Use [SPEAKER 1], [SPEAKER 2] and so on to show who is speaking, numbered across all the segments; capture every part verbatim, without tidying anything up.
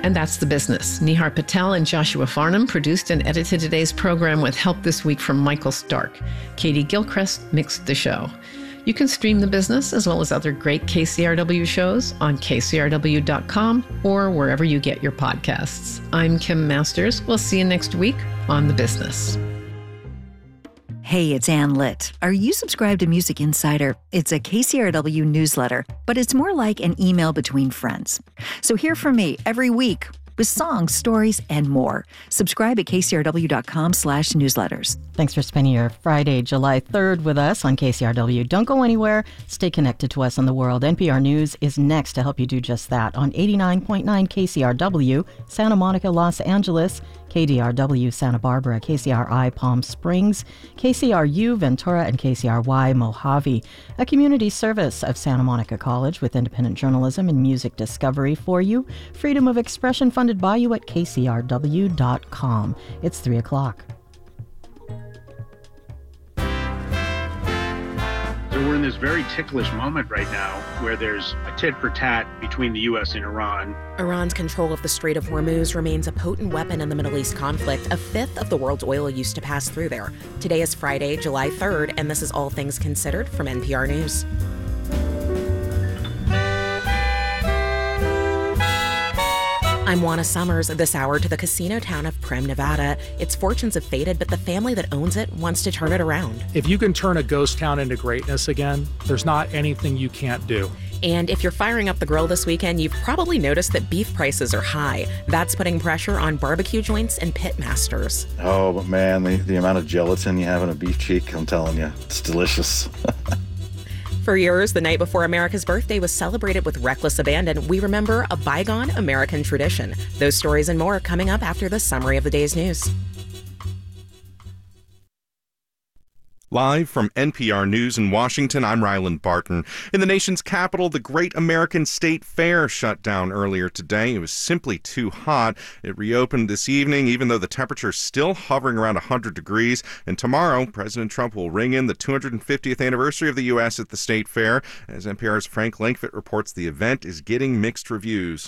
[SPEAKER 1] And that's The Business. Nihar Patel and Joshua Farnham produced and edited today's program with help this week from Michael Stark. Katie Gilchrist mixed the show. You can stream The Business as well as other great K C R W shows on K C R W dot com or wherever you get your podcasts. I'm Kim Masters. We'll see you next week on The Business.
[SPEAKER 2] Hey, it's Ann Litt. Are you subscribed to Music Insider? It's a K C R W newsletter, but it's more like an email between friends. So hear from me every week with songs, stories, and more. Subscribe at K C R W dot com slash newsletters.
[SPEAKER 3] Thanks for spending your Friday, July third with us on K C R W. Don't go anywhere. Stay connected to us on the world. N P R News is next to help you do just that on eighty-nine point nine K C R W, Santa Monica, Los Angeles, K D R W, Santa Barbara, K C R I, Palm Springs, K C R U, Ventura, and K C R Y, Mojave. A community service of Santa Monica College with independent journalism and music discovery for you. Freedom of expression funded by you at K C R W dot com. It's three o'clock.
[SPEAKER 4] So we're in this very ticklish moment right now where there's a tit for tat between the U S and Iran.
[SPEAKER 5] Iran's control of the Strait of Hormuz remains a potent weapon in the Middle East conflict. A fifth of the world's oil used to pass through there. Today is Friday, July third, and this is All Things Considered from N P R News. I'm Juana Summers. This hour to the casino town of Prem, Nevada. Its fortunes have faded, but the family that owns it wants to turn it around.
[SPEAKER 6] If you can turn a ghost town into greatness again, there's not anything you can't do.
[SPEAKER 5] And if you're firing up the grill this weekend, you've probably noticed that beef prices are high. That's putting pressure on barbecue joints and pit masters.
[SPEAKER 7] Oh, but man, the, the amount of gelatin you have in a beef cheek, I'm telling you, it's delicious.
[SPEAKER 5] For years, the night before America's birthday was celebrated with reckless abandon. We remember a bygone American tradition. Those stories and more coming up after the summary of the day's news.
[SPEAKER 8] Live from N P R News in Washington, I'm Ryland Barton. In the nation's capital, the Great American State Fair shut down earlier today. It was simply too hot. It reopened this evening, even though the temperature is still hovering around one hundred degrees. And tomorrow, President Trump will ring in the two hundred fiftieth anniversary of the U S at the State Fair. As N P R's Frank Langfitt reports, the event is getting mixed reviews.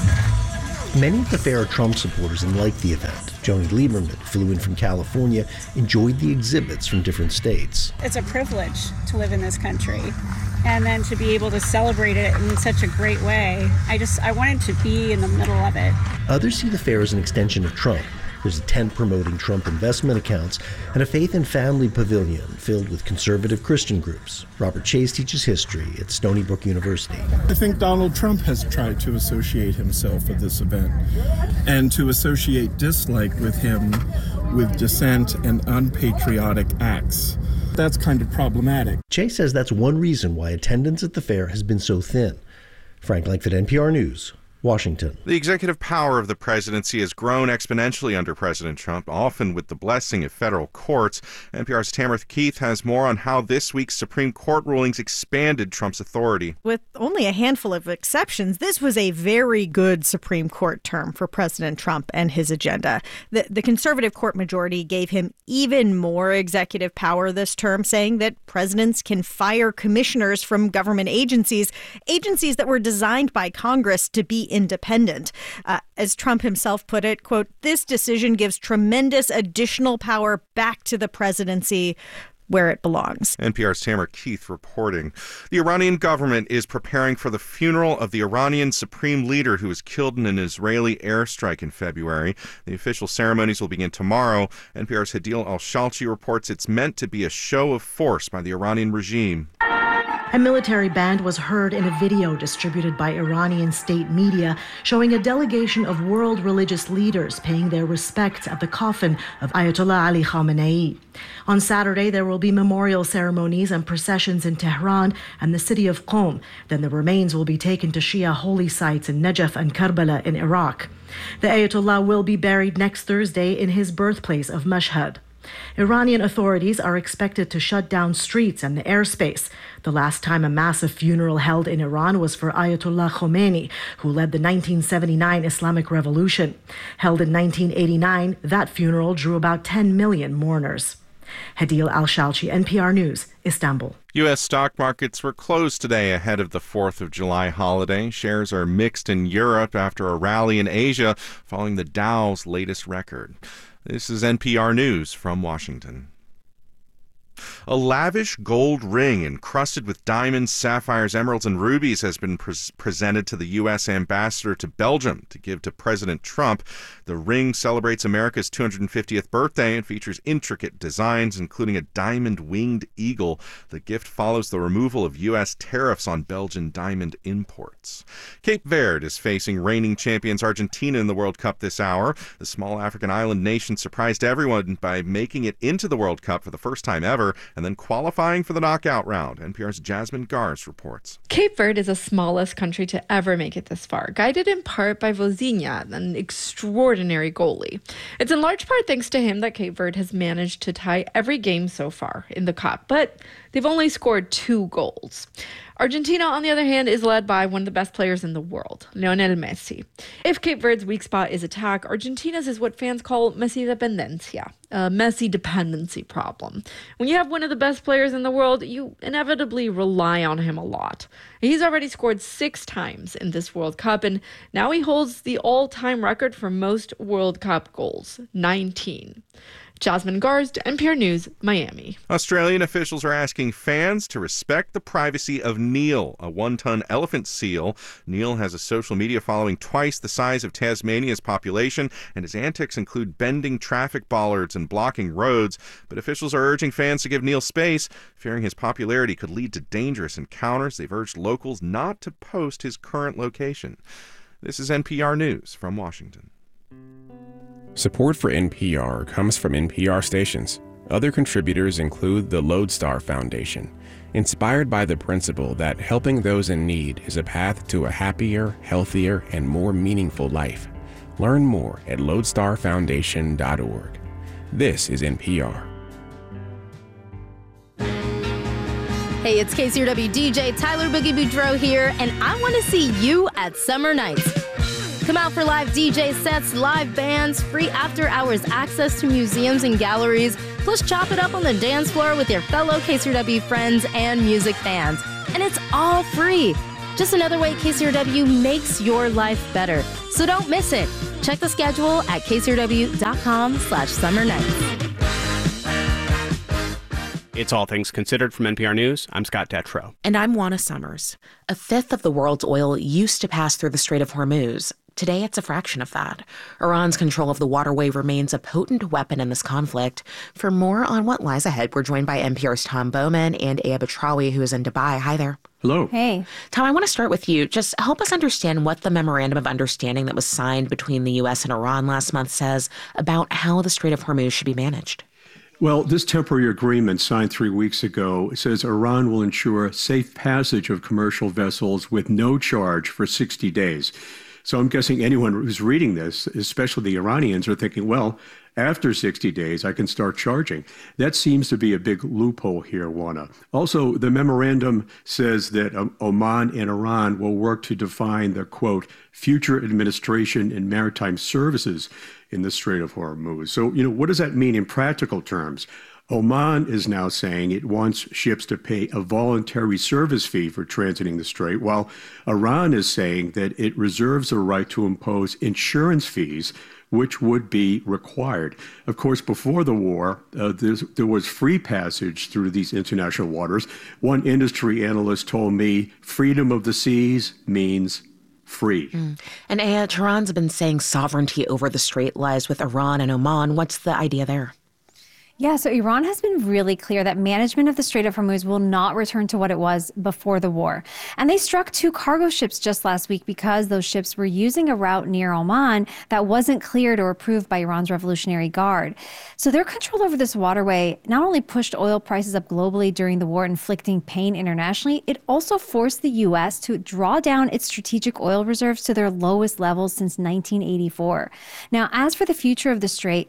[SPEAKER 9] Many of the fair are Trump supporters and liked the event. Joni Lieberman, who flew in from California, enjoyed the exhibits from different states.
[SPEAKER 10] It's a privilege to live in this country, and then to be able to celebrate it in such a great way. I just, I wanted to be in the middle of it.
[SPEAKER 9] Others see the fair as an extension of Trump. There's a tent promoting Trump investment accounts and a faith and family pavilion filled with conservative Christian groups. Robert Chase teaches history at Stony Brook University.
[SPEAKER 11] I think Donald Trump has tried to associate himself with this event and to associate dislike with him with dissent and unpatriotic acts. That's kind of problematic.
[SPEAKER 9] Chase says that's one reason why attendance at the fair has been so thin. Frank Langfitt, N P R News, Washington.
[SPEAKER 8] The executive power of the presidency has grown exponentially under President Trump, often with the blessing of federal courts. N P R's Tamara Keith has more on how this week's Supreme Court rulings expanded Trump's authority.
[SPEAKER 12] With only a handful of exceptions, this was a very good Supreme Court term for President Trump and his agenda. The, the conservative court majority gave him even more executive power this term, saying that presidents can fire commissioners from government agencies, agencies that were designed by Congress to be independent. Uh, as Trump himself put it, quote, "This decision gives tremendous additional power back to the presidency where it belongs."
[SPEAKER 8] N P R's Tamara Keith reporting. The Iranian government is preparing for the funeral of the Iranian supreme leader who was killed in an Israeli airstrike in February. The official ceremonies will begin tomorrow. N P R's Hadil Al-Shalchi reports it's meant to be a show of force by the Iranian regime.
[SPEAKER 13] A military band was heard in a video distributed by Iranian state media showing a delegation of world religious leaders paying their respects at the coffin of Ayatollah Ali Khamenei. On Saturday, there will be memorial ceremonies and processions in Tehran and the city of Qom. Then the remains will be taken to Shia holy sites in Najaf and Karbala in Iraq. The Ayatollah will be buried next Thursday in his birthplace of Mashhad. Iranian authorities are expected to shut down streets and the airspace. The last time a massive funeral held in Iran was for Ayatollah Khomeini, who led the nineteen seventy-nine Islamic Revolution. Held in nineteen eighty-nine, that funeral drew about ten million mourners. Hadil Al-Shalchi, N P R News, Istanbul.
[SPEAKER 8] U S stock markets were closed today ahead of the fourth of July holiday. Shares are mixed in Europe after a rally in Asia following the Dow's latest record. This is N P R News from Washington. A lavish gold ring encrusted with diamonds, sapphires, emeralds, and rubies has been pre- presented to the U S ambassador to Belgium to give to President Trump. The ring celebrates America's two hundred fiftieth birthday and features intricate designs, including a diamond-winged eagle. The gift follows the removal of U S tariffs on Belgian diamond imports. Cape Verde is facing reigning champions Argentina in the World Cup this hour. The small African island nation surprised everyone by making it into the World Cup for the first time ever and then qualifying for the knockout round. N P R's Jasmine Gars reports.
[SPEAKER 14] Cape Verde is the smallest country to ever make it this far, guided in part by Vozinha, an extraordinary goalie. It's in large part thanks to him that Cape Verde has managed to tie every game so far in the Cup, but they've only scored two goals. Argentina, on the other hand, is led by one of the best players in the world, Lionel Messi. If Cape Verde's weak spot is attack, Argentina's is what fans call Messi dependencia, a Messi dependency problem. When you have one of the best players in the world, you inevitably rely on him a lot. He's already scored six times in this World Cup, and now he holds the all-time record for most World Cup goals, nineteen. Jasmine Gars, N P R News, Miami.
[SPEAKER 8] Australian officials are asking fans to respect the privacy of Neil, a one-ton elephant seal. Neil has a social media following twice the size of Tasmania's population, and his antics include bending traffic bollards and blocking roads. But officials are urging fans to give Neil space, fearing his popularity could lead to dangerous encounters. They've urged locals not to post his current location. This is N P R News from Washington.
[SPEAKER 15] Support for N P R comes from N P R stations. Other contributors include the Lodestar Foundation, inspired by the principle that helping those in need is a path to a happier, healthier, and more meaningful life. Learn more at lodestar foundation dot org. This is N P R.
[SPEAKER 16] Hey, it's K C R W D J Tyler Boogie Boudreaux here, and I want to see you at Summer Nights. Come out for live D J sets, live bands, free after-hours access to museums and galleries, plus chop it up on the dance floor with your fellow K C R W friends and music fans. And it's all free. Just another way K C R W makes your life better. So don't miss it. Check the schedule at k c r w dot com slash summer nights.
[SPEAKER 17] It's All Things Considered from N P R News. I'm Scott Detrow.
[SPEAKER 5] And I'm Juana Summers. A fifth of the world's oil used to pass through the Strait of Hormuz. Today, it's a fraction of that. Iran's control of the waterway remains a potent weapon in this conflict. For more on what lies ahead, we're joined by N P R's Tom Bowman and Aya Batrawi, who is in Dubai. Hi there.
[SPEAKER 18] Hello.
[SPEAKER 5] Hey. Tom, I want to start with you. Just help us understand what the Memorandum of Understanding that was signed between the U S and Iran last month says about how the Strait of Hormuz should be managed.
[SPEAKER 18] Well, this temporary agreement signed three weeks ago says Iran will ensure safe passage of commercial vessels with no charge for sixty days. So I'm guessing anyone who's reading this, especially the Iranians, are thinking, well, after sixty days, I can start charging. That seems to be a big loophole here, Juana. Also, the memorandum says that um, Oman and Iran will work to define the, quote, future administration and maritime services in the Strait of Hormuz. So, you know, what does that mean in practical terms? Oman is now saying it wants ships to pay a voluntary service fee for transiting the strait, while Iran is saying that it reserves the right to impose insurance fees, which would be required. Of course, before the war, uh, there was free passage through these international waters. One industry analyst told me freedom of the seas means free.
[SPEAKER 5] Mm. And Aya, Tehran's been saying sovereignty over the strait lies with Iran and Oman. What's the idea there?
[SPEAKER 19] Yeah, so Iran has been really clear that management of the Strait of Hormuz will not return to what it was before the war. And they struck two cargo ships just last week because those ships were using a route near Oman that wasn't cleared or approved by Iran's Revolutionary Guard. So their control over this waterway not only pushed oil prices up globally during the war, inflicting pain internationally, it also forced the U S to draw down its strategic oil reserves to their lowest levels since nineteen eighty-four. Now, as for the future of the strait,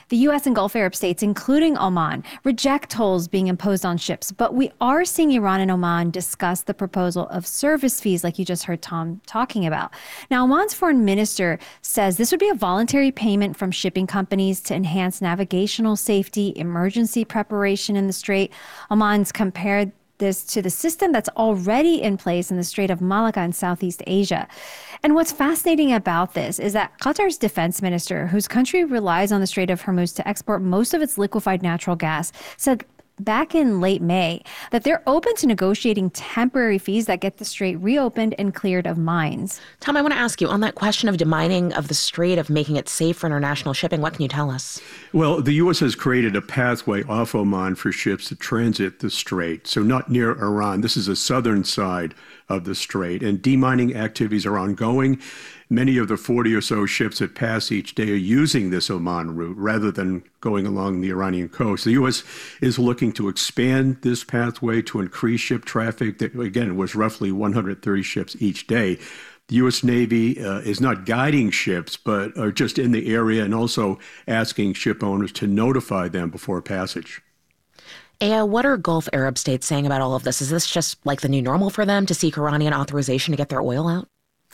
[SPEAKER 19] The U S and Gulf Arab states, including Oman, reject tolls being imposed on ships. But we are seeing Iran and Oman discuss the proposal of service fees, like you just heard Tom talking about. Now, Oman's foreign minister says this would be a voluntary payment from shipping companies to enhance navigational safety, emergency preparation in the Strait. Oman's compared this to the system that's already in place in the Strait of Malacca in Southeast Asia. And what's fascinating about this is that Qatar's defense minister, whose country relies on the Strait of Hormuz to export most of its liquefied natural gas, said back in late May that they're open to negotiating temporary fees that get the strait reopened and cleared of mines.
[SPEAKER 5] Tom, I want to ask you on that question of demining of the strait, of making it safe for international shipping. What can you tell us?
[SPEAKER 18] Well, the U S has created a pathway off Oman for ships to transit the strait, so not near Iran. This is the southern side of the strait, and demining activities are ongoing. Many of the forty or so ships that pass each day are using this Oman route rather than going along the Iranian coast. The U S is looking to expand this pathway to increase ship traffic. That, again, was roughly one hundred thirty ships each day. The U S Navy uh, is not guiding ships, but are just in the area and also asking ship owners to notify them before passage.
[SPEAKER 5] Aya, what are Gulf Arab states saying about all of this? Is this just like the new normal for them to seek Iranian authorization to get their oil out?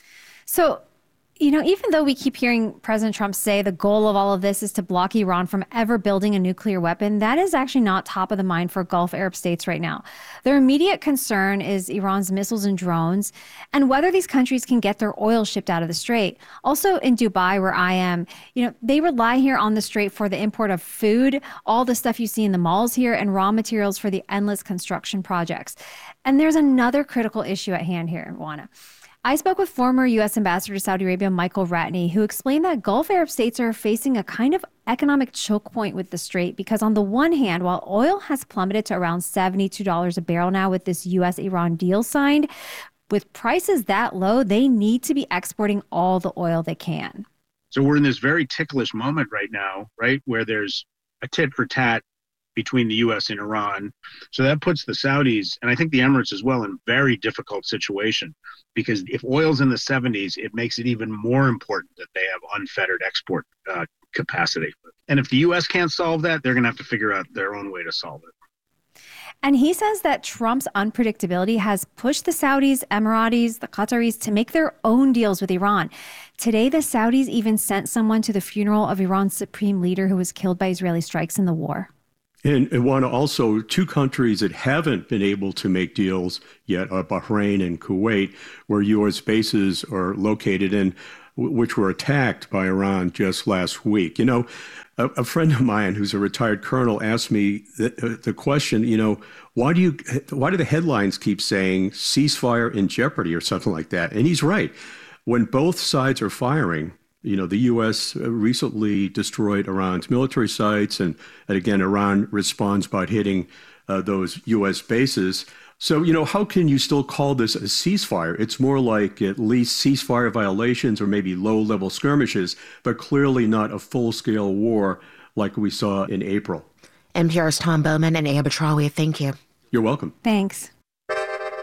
[SPEAKER 19] So, you know, even though we keep hearing President Trump say the goal of all of this is to block Iran from ever building a nuclear weapon, that is actually not top of the mind for Gulf Arab states right now. Their immediate concern is Iran's missiles and drones and whether these countries can get their oil shipped out of the strait. Also in Dubai, where I am, you know, they rely here on the strait for the import of food, all the stuff you see in the malls here, and raw materials for the endless construction projects. And there's another critical issue at hand here, Juana. I spoke with former U S Ambassador to Saudi Arabia, Michael Ratney, who explained that Gulf Arab states are facing a kind of economic choke point with the strait because on the one hand, while oil has plummeted to around seventy-two dollars a barrel now with this U S Iran deal signed, with prices that low, they need to be exporting all the oil they can.
[SPEAKER 4] So we're in this very ticklish moment right now, right, where there's a tit for tat between the U S and Iran. So that puts the Saudis, and I think the Emirates as well, in a very difficult situation. Because if oil's in the seventies, it makes it even more important that they have unfettered export uh, capacity. And if the U S can't solve that, they're going to have to figure out their own way to solve it.
[SPEAKER 19] And he says that Trump's unpredictability has pushed the Saudis, Emiratis, the Qataris to make their own deals with Iran. Today, the Saudis even sent someone to the funeral of Iran's supreme leader who was killed by Israeli strikes in the war.
[SPEAKER 18] And Juana, also, two countries that haven't been able to make deals yet are Bahrain and Kuwait, where U S bases are located and which were attacked by Iran just last week. You know, a, a friend of mine who's a retired colonel asked me the, the question, you know, why do you, why do the headlines keep saying ceasefire in jeopardy or something like that? And he's right. When both sides are firing, you know, the U S recently destroyed Iran's military sites, and, and again, Iran responds by hitting uh, those U S bases. So, you know, how can you still call this a ceasefire? It's more like at least ceasefire violations or maybe low-level skirmishes, but clearly not a full-scale war like we saw in April.
[SPEAKER 5] N P R's Tom Bowman and Aya Batrawi, thank you.
[SPEAKER 18] You're welcome.
[SPEAKER 19] Thanks.